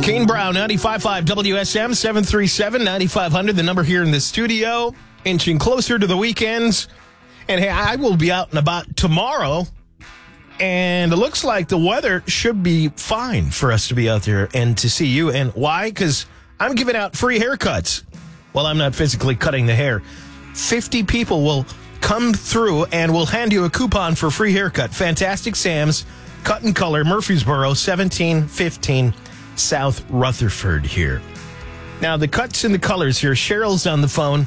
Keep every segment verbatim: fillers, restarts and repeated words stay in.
Kane Brown, ninety-five point five W S M, seven three seven, nine five hundred, the number here in the studio, inching closer to the weekends. And hey, I will be out and about tomorrow, and it looks like the weather should be fine for us to be out there and to see you. And why? Because I'm giving out free haircuts. Well, I'm not physically cutting the hair. fifty people will come through and will hand you a coupon for free haircut. Fantastic Sam's, Cut and Color, Murfreesboro, seventeen fifteen South Rutherford here. Now, the cuts and the colors here. Cheryl's on the phone.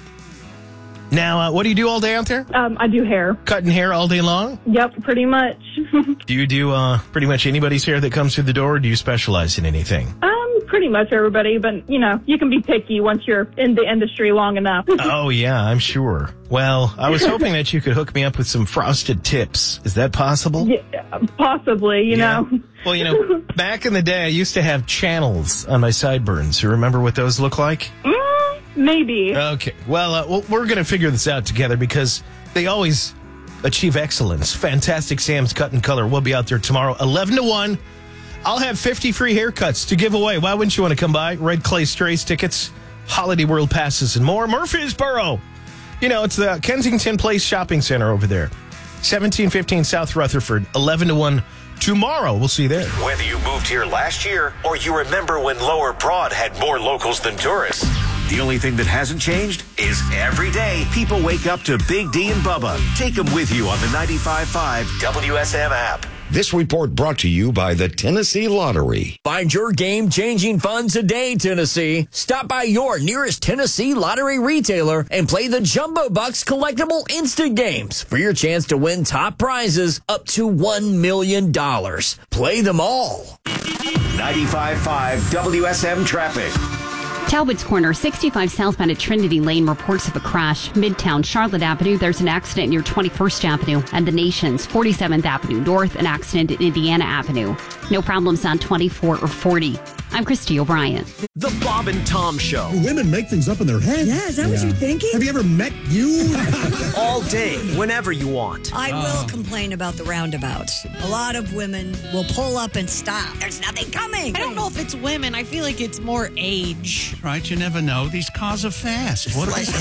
Now, uh, what do you do all day out there? Um, I do hair. Cutting hair all day long? Yep, pretty much. Do you do uh, pretty much anybody's hair that comes through the door, or do you specialize in anything? Um, pretty much everybody, but, you know, you can be picky once you're in the industry long enough. Oh, yeah, I'm sure. Well, I was hoping that you could hook me up with some frosted tips. Is that possible? Yeah, possibly, you Yeah. know. Well, you know, back in the day, I used to have channels on my sideburns. You remember what those look like? Mm, maybe. Okay. Well, uh, well we're going to figure this out together because they always achieve excellence. Fantastic Sam's Cut and Color. We'll be out there tomorrow, eleven to one. I'll have fifty free haircuts to give away. Why wouldn't you want to come by? Red Clay Strays tickets, Holiday World passes, and more. Murfreesboro. You know, it's the Kensington Place Shopping Center over there. seventeen fifteen South Rutherford, eleven to one tomorrow. We'll see you there. Whether you moved here last year or you remember when Lower Broad had more locals than tourists, the only thing that hasn't changed is every day people wake up to Big D and Bubba. Take them with you on the ninety-five point five W S M app. This report brought to you by the Tennessee Lottery. Find your game-changing fun today, Tennessee. Stop by your nearest Tennessee Lottery retailer and play the Jumbo Bucks collectible instant games for your chance to win top prizes up to one million dollars. Play them all. ninety-five point five W S M traffic. Talbot's Corner, sixty-five southbound at Trinity Lane, reports of a crash. Midtown Charlotte Avenue, there's an accident near twenty-first Avenue. And the Nations, forty-seventh Avenue North, an accident at Indiana Avenue. No problems on twenty-four or forty. I'm Christy O'Brien. The Bob and Tom Show. Women make things up in their head. Yeah, is that yeah. what you're thinking? Have you ever met you? All day, whenever you want. I will complain about the roundabouts. A lot of women will pull up and stop. There's nothing coming. I don't know if it's women. I feel like it's more age. Right, you never know. These cars are fast. What they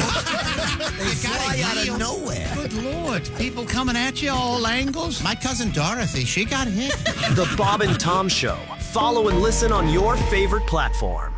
fly out of nowhere. Good Lord. People coming at you all angles. My cousin Dorothy, she got hit. The Bob and Tom Show. Follow and listen on your favorite platform.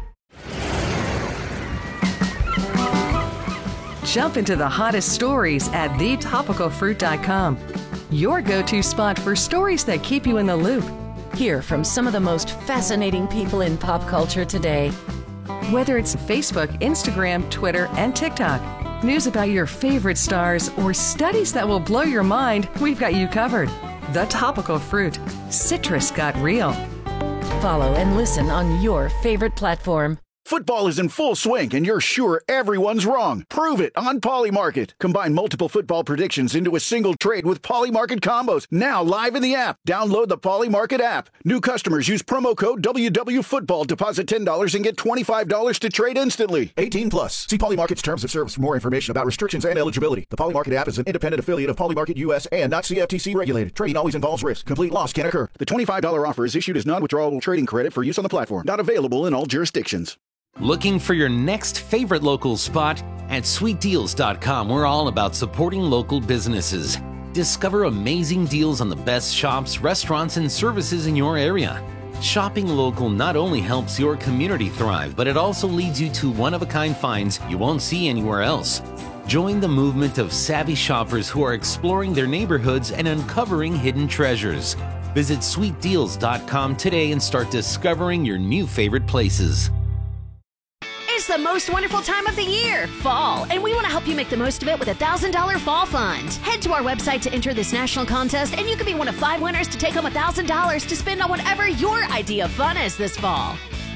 Jump into the hottest stories at the topical fruit dot com. Your go-to spot for stories that keep you in the loop. Hear from some of the most fascinating people in pop culture today. Whether it's Facebook, Instagram, Twitter, and TikTok, news about your favorite stars, or studies that will blow your mind, we've got you covered. The Topical Fruit. Citrus got real. Follow and listen on your favorite platform. Football is in full swing, and you're sure everyone's wrong. Prove it on Polymarket. Combine multiple football predictions into a single trade with Polymarket combos. Now live in the app. Download the Polymarket app. New customers use promo code W W Football. Deposit ten dollars and get twenty-five dollars to trade instantly. eighteen plus. See Polymarket's terms of service for more information about restrictions and eligibility. The Polymarket app is an independent affiliate of Polymarket U S and not C F T C regulated. Trading always involves risk. Complete loss can occur. The twenty-five dollars offer is issued as non-withdrawable trading credit for use on the platform. Not available in all jurisdictions. Looking for your next favorite local spot? At sweet deals dot com, we're all about supporting local businesses. Discover amazing deals on the best shops, restaurants, and services in your area. Shopping local not only helps your community thrive, but it also leads you to one-of-a-kind finds you won't see anywhere else. Join the movement of savvy shoppers who are exploring their neighborhoods and uncovering hidden treasures. Visit sweet deals dot com today and start discovering your new favorite places. It's the most wonderful time of the year, fall, and we want to help you make the most of it with a one thousand dollars fall fund. Head to our website to enter this national contest, and you could be one of five winners to take home one thousand dollars to spend on whatever your idea of fun is this fall.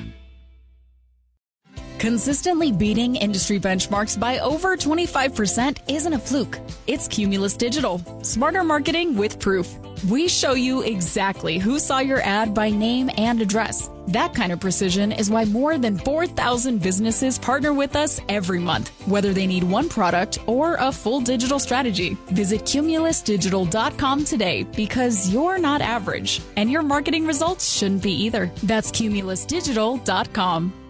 Consistently beating industry benchmarks by over twenty-five percent isn't a fluke. It's Cumulus Digital. Smarter marketing with proof. We show you exactly who saw your ad by name and address. That kind of precision is why more than four thousand businesses partner with us every month, whether they need one product or a full digital strategy. Visit Cumulus Digital dot com today because you're not average, and your marketing results shouldn't be either. That's Cumulus Digital dot com.